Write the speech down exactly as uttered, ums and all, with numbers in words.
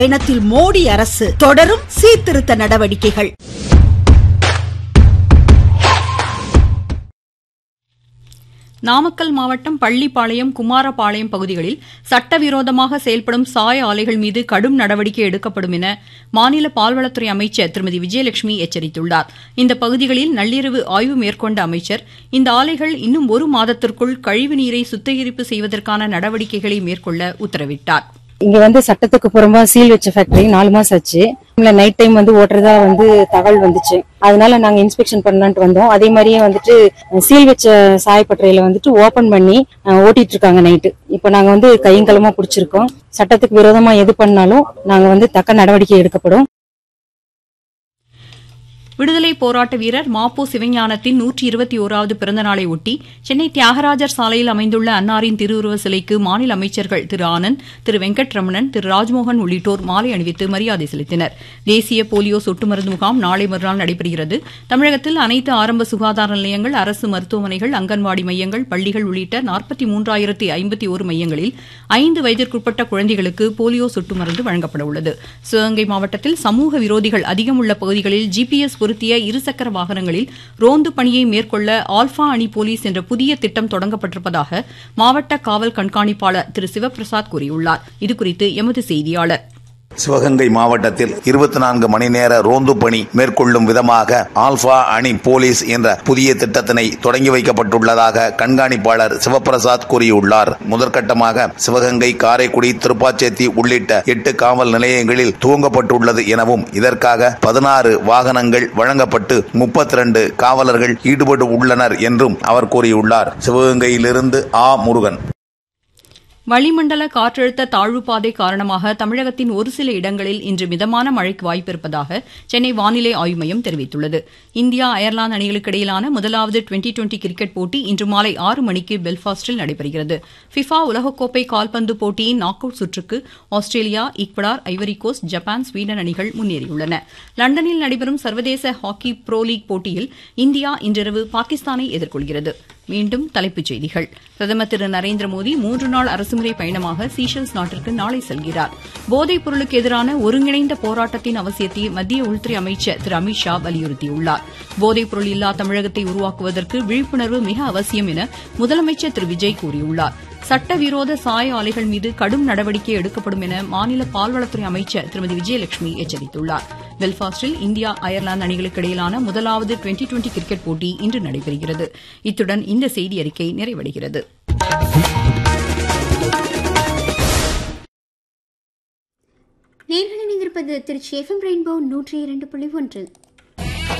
பயணத்தில் மோடி அரசு தொடரும் சீர்திருத்த நடவடிக்கைகள். நாமக்கல் மாவட்டம் பள்ளிப்பாளையம், குமாரபாளையம் பகுதிகளில் சட்டவிரோதமாக செயல்படும் சாய ஆலைகள் மீது கடும் நடவடிக்கை எடுக்கப்படும் என மாநில பால்வளத்துறை அமைச்சர் திருமதி விஜயலட்சுமி எச்சரித்துள்ளார். இந்த பகுதிகளில் நள்ளிரவு ஆய்வு மேற்கொண்ட அமைச்சர் இந்த ஆலைகள் இன்னும் ஒரு மாதத்திற்குள் கழிவுநீரை சுத்திகரிப்பு செய்வதற்கான நடவடிக்கைகளை மேற்கொள்ள உத்தரவிட்டார். இங்க வந்து சட்டத்துக்கு புறம்பா சீல் வச்ச ஃபேக்டரி நாலு மாசம் ஆச்சு. நைட் டைம் வந்து ஓட்டுறதா வந்து தகவல் வந்துச்சு. அதனால நாங்க இன்ஸ்பெக்ஷன் பண்ணலான்ட்டு வந்தோம். அதே மாதிரியே வந்துட்டு சீல் வச்ச சாயப்பட்டறையில வந்துட்டு ஓபன் பண்ணி ஓட்டிட்டு இருக்காங்க நைட்டு. இப்ப நாங்க வந்து கையங்கலமா புடிச்சிருக்கோம். சட்டத்துக்கு விரோதமா எது பண்ணாலும் நாங்க வந்து தக்க நடவடிக்கை எடுக்கப்படும். விடுதலை போராட்ட வீரர் மாப்போ சிவஞானத்தின் நூற்றி இருபத்தி ஓராவது பிறந்தநாளை ஒட்டி சென்னை தியாகராஜர் சாலையில் அமைந்துள்ள அன்னாரின் திருவுருவ சிலைக்கு மாநில அமைச்சர்கள் திரு ஆனந்த், திரு வெங்கட்ரமணன், திரு ராஜ்மோகன் உள்ளிட்டோர் மாலை அணிவித்து மரியாதை செலுத்தினர். தேசிய போலியோ சொட்டு மருந்து முகாம் நாளை மறுநாள் நடைபெறுகிறது. தமிழகத்தில் அனைத்து ஆரம்ப சுகாதார நிலையங்கள், அரசு மருத்துவமனைகள், அங்கன்வாடி மையங்கள், பள்ளிகள் உள்ளிட்ட நாற்பத்தி மூன்றாயிரத்தி ஐம்பத்தி ஒரு மையங்களில் ஐந்து வயதிற்குட்பட்ட குழந்தைகளுக்கு போலியோ சொட்டு மருந்து வழங்கப்பட உள்ளது. சிவகங்கை மாவட்டத்தில் சமூக விரோதிகள் அதிகம் உள்ள பகுதிகளில் ஜிபிஎஸ் பொருத்திய இருசக்கர வாகனங்களில் ரோந்து பணியை மேற்கொள்ள ஆல்பா அணி போலீஸ் என்ற புதிய திட்டம் தொடங்கப்பட்டிருப்பதாக மாவட்ட காவல் கண்காணிப்பாளர் திரு சிவபிரசாத் கூறியுள்ளார். இதுகுறித்து எமது செய்தியாளர். சிவகங்கை மாவட்டத்தில் இருபத்தி நான்கு மணி நேர ரோந்து பணி மேற்கொள்ளும் விதமாக ஆல்பா அணி போலீஸ் என்ற புதிய திட்டத்தினை தொடங்கி வைக்கப்பட்டுள்ளதாக கண்காணிப்பாளர் சிவபிரசாத் கூறியுள்ளார். முதற்கட்டமாக சிவகங்கை, காரைக்குடி, திருப்பாச்சேத்தி உள்ளிட்ட எட்டு காவல் நிலையங்களில் துவங்கப்பட்டுள்ளது எனவும் இதற்காக பதினாறு வாகனங்கள் வழங்கப்பட்டு முப்பத்தி இரண்டு காவலர்கள் ஈடுபட்டு உள்ளனர் என்றும் அவர் கூறியுள்ளார். சிவகங்கையிலிருந்து ஆ முருகன். வளிமண்டல காற்றழுத்த தாழ்வுப்பாதை காரணமாக தமிழகத்தின் ஒரு சில இடங்களில் இன்று மிதமான மழைக்கு வாய்ப்பிருப்பதாக சென்னை வானிலை ஆய்வு மையம் தெரிவித்துள்ளது. இந்தியா, அயர்லாந்து அணிகளுக்கு இடையிலான முதலாவது டுவெண்டி டுவெண்டி கிரிக்கெட் போட்டி இன்று மாலை ஆறு மணிக்கு பெல்ஃபாஸ்டில் நடைபெறுகிறது. ஃபிஃபா உலகக்கோப்பை கால்பந்து போட்டியின் நாக் அவுட் சுற்றுக்கு Australia, Ecuador, Ivory Coast, Japan, Sweden அணிகள் முன்னேறியுள்ளன. லண்டனில் நடைபெறும் சர்வதேச ஹாக்கி புரோ லீக் போட்டியில் இந்தியா இன்றிரவு பாகிஸ்தானை எதிர்கொள்கிறது. மீண்டும் தலைப்புச் செய்திகள். பிரதமர் திரு நரேந்திர மோடி மூன்று நாள் அரசுமுறை பயணமாக சீஷெல்ஸ் நாட்டிற்கு நாளை செல்கிறார். போதைப் பொருளுக்கு எதிரான ஒருங்கிணைந்த போராட்டத்தின் அவசியத்தை மத்திய உள்துறை அமைச்சர் திரு அமித் ஷா வலியுறுத்தியுள்ளார். போதைப் பொருள் இல்லா தமிழகத்தை உருவாக்குவதற்கு விழிப்புணர்வு மிக அவசியம் என முதலமைச்சர் திரு விஜய் கூறியுள்ளார். சட்டவிரோத சாய ஆலைகள் மீது கடும் நடவடிக்கை எடுக்கப்படும் என மாநில பால்வளத்துறை அமைச்சர் திருமதி விஜயலட்சுமி எச்சரித்துள்ளார். பெல்ஃபாஸ்டில் இந்தியா, அயர்லாந்து அணிகளுக்கு இடையிலான முதலாவது டுவெண்டி டுவெண்டி கிரிக்கெட் போட்டி இன்று நடைபெறுகிறது. இத்துடன் இந்த செய்தி அறிக்கை நிறைவடைகிறது. நேயர்கள் இணைந்திருப்பது திருச்சி எஃப்எம் ரெயின்போ நூற்றி இரண்டு புள்ளி ஒன்று.